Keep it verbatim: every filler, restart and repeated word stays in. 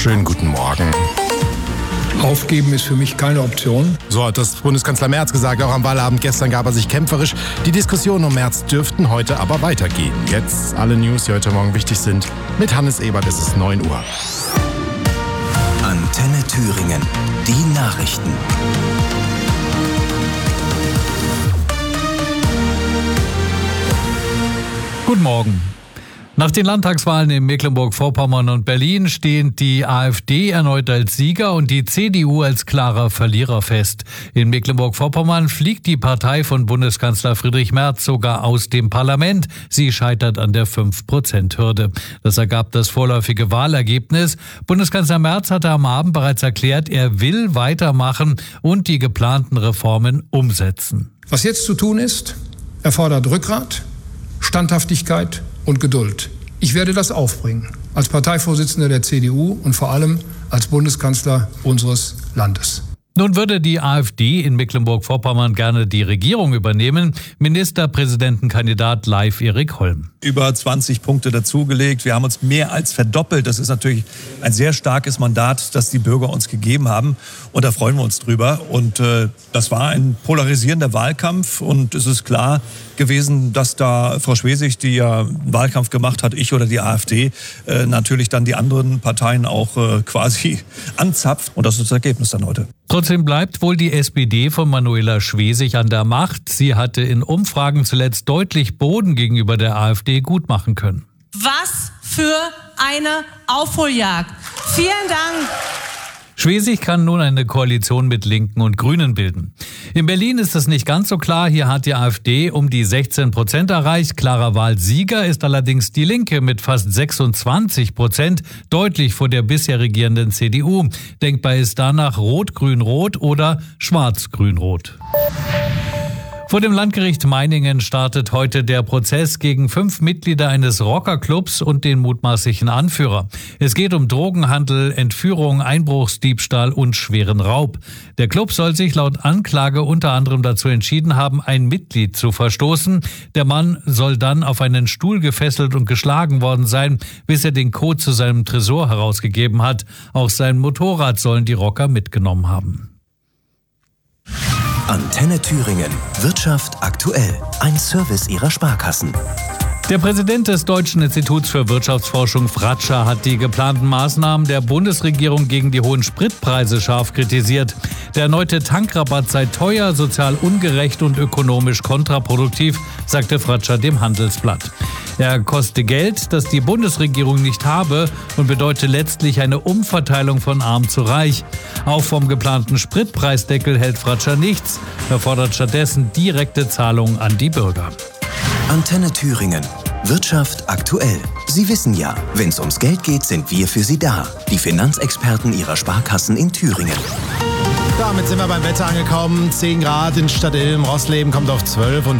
Schönen guten Morgen. Aufgeben ist für mich keine Option. So hat das Bundeskanzler Merz gesagt. Auch am Wahlabend gestern gab er sich kämpferisch. Die Diskussionen um Merz dürften heute aber weitergehen. Jetzt alle News, die heute Morgen wichtig sind. Mit Hannes Ebert ist es neun Uhr. Antenne Thüringen. Die Nachrichten. Guten Morgen. Nach den Landtagswahlen in Mecklenburg-Vorpommern und Berlin stehen die AfD erneut als Sieger und die C D U als klarer Verlierer fest. In Mecklenburg-Vorpommern fliegt die Partei von Bundeskanzler Friedrich Merz sogar aus dem Parlament. Sie scheitert an der fünf Prozent Hürde. Das ergab das vorläufige Wahlergebnis. Bundeskanzler Merz hatte am Abend bereits erklärt, er will weitermachen und die geplanten Reformen umsetzen. Was jetzt zu tun ist, erfordert Rückgrat, Standhaftigkeit und Geduld. Ich werde das aufbringen, als Parteivorsitzender der C D U und vor allem als Bundeskanzler unseres Landes. Nun würde die AfD in Mecklenburg-Vorpommern gerne die Regierung übernehmen. Ministerpräsidentenkandidat Leif Erik Holm. Über zwanzig Punkte dazugelegt. Wir haben uns mehr als verdoppelt. Das ist natürlich ein sehr starkes Mandat, das die Bürger uns gegeben haben. Und da freuen wir uns drüber. Und äh, das war ein polarisierender Wahlkampf. Und es ist klar gewesen, dass da Frau Schwesig, die ja einen Wahlkampf gemacht hat, ich oder die AfD, äh, natürlich dann die anderen Parteien auch äh, quasi anzapft. Und das ist das Ergebnis dann heute. Trotzdem bleibt wohl die S P D von Manuela Schwesig an der Macht. Sie hatte in Umfragen zuletzt deutlich Boden gegenüber der AfD gut machen können. Was für eine Aufholjagd. Vielen Dank. Schwesig kann nun eine Koalition mit Linken und Grünen bilden. In Berlin ist es nicht ganz so klar. Hier hat die AfD um die sechzehn Prozent erreicht. Klarer Wahlsieger ist allerdings die Linke mit fast sechsundzwanzig Prozent, deutlich vor der bisher regierenden C D U. Denkbar ist danach Rot-Grün-Rot oder Schwarz-Grün-Rot. Vor dem Landgericht Meiningen startet heute der Prozess gegen fünf Mitglieder eines Rockerclubs und den mutmaßlichen Anführer. Es geht um Drogenhandel, Entführung, Einbruchsdiebstahl und schweren Raub. Der Club soll sich laut Anklage unter anderem dazu entschieden haben, ein Mitglied zu verstoßen. Der Mann soll dann auf einen Stuhl gefesselt und geschlagen worden sein, bis er den Code zu seinem Tresor herausgegeben hat. Auch sein Motorrad sollen die Rocker mitgenommen haben. Antenne Thüringen. Wirtschaft aktuell. Ein Service Ihrer Sparkassen. Der Präsident des Deutschen Instituts für Wirtschaftsforschung Fratscher hat die geplanten Maßnahmen der Bundesregierung gegen die hohen Spritpreise scharf kritisiert. Der erneute Tankrabatt sei teuer, sozial ungerecht und ökonomisch kontraproduktiv, sagte Fratscher dem Handelsblatt. Er koste Geld, das die Bundesregierung nicht habe und bedeute letztlich eine Umverteilung von arm zu reich. Auch vom geplanten Spritpreisdeckel hält Fratscher nichts. Er fordert stattdessen direkte Zahlungen an die Bürger. Antenne Thüringen. Wirtschaft aktuell. Sie wissen ja, wenn es ums Geld geht, sind wir für Sie da. Die Finanzexperten Ihrer Sparkassen in Thüringen. Damit sind wir beim Wetter angekommen. zehn Grad in Stadtilm, Rossleben kommt auf zwölf und